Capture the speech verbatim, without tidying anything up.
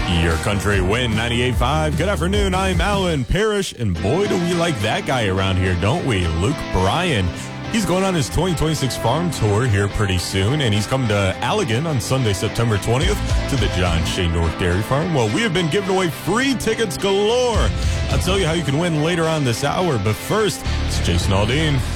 Your country win ninety-eight point five. Good afternoon. I'm Alan Parrish, and boy, do we like that guy around here, don't we? Luke Bryan. He's going on his twenty twenty-six farm tour here pretty soon, and he's coming to Allegan on Sunday, September twentieth to the John Shea North Dairy Farm. Well, we have been giving away free tickets galore. I'll tell you how you can win later on this hour, but first, it's Jason Aldean.